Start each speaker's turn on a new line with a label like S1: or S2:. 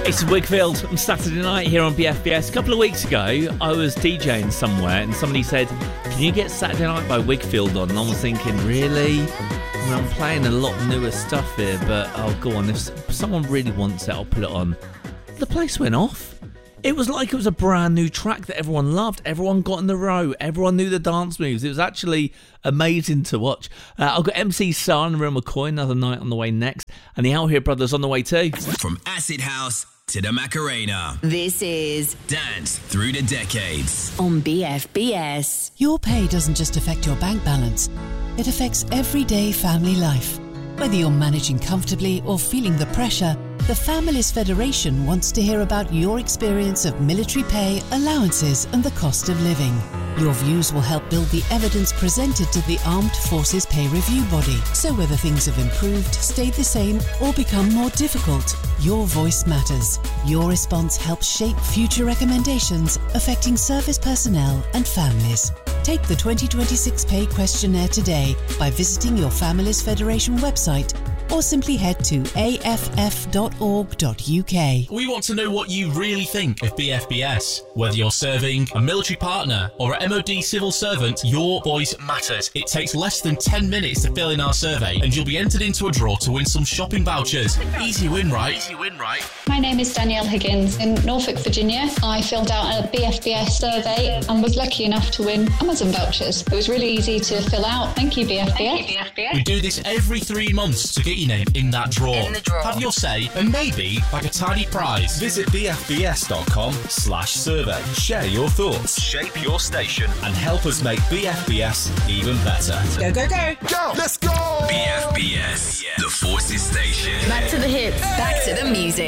S1: It's Wigfield on Saturday night here on BFBS. A couple of weeks ago, I was DJing somewhere and somebody said, can you get Saturday Night by Wigfield on? And I was thinking, really? I mean, I'm playing a lot newer stuff here, but oh, go on. If someone really wants it, I'll put it on. The place went off. It was like it was a brand new track that everyone loved. Everyone got in the row. Everyone knew the dance moves. It was actually amazing to watch. I've got MC Sar and Real McCoy, Another Night on the way next. And the Out Here Brothers on the way too.
S2: From Acid House to the Macarena.
S3: This is
S2: Dance Through the Decades
S3: on BFBS.
S4: Your pay doesn't just affect your bank balance. It affects everyday family life. Whether you're managing comfortably or feeling the pressure, the Families Federation wants to hear about your experience of military pay, allowances and the cost of living. Your views will help build the evidence presented to the Armed Forces Pay Review Body. So whether things have improved, stayed the same or become more difficult, your voice matters. Your response helps shape future recommendations affecting service personnel and families. Take the 2026 Pay Questionnaire today by visiting your Families Federation website or simply head to aff.org.uk.
S5: We want to know what you really think of BFBS. Whether you're serving, a military partner or an MOD civil servant, your voice matters. It takes less than 10 minutes to fill in our survey and you'll be entered into a draw to win some shopping vouchers. Easy win, right? Easy win, right?
S6: My name is Danielle Higgins. In Norfolk, Virginia, I filled out a BFBS survey and was lucky enough to win Amazon vouchers. It was really easy to fill out. Thank you, BFBS.
S5: We do this every 3 months to get your name in that draw. Have your say and maybe like a tiny prize.
S7: Visit bfbs.com/survey. Share your thoughts, shape your station and help us make BFBS even better.
S8: Go, go, go.
S7: Go! Let's go!
S2: BFBS, the Forces Station.
S3: Back to the hits, back to the music.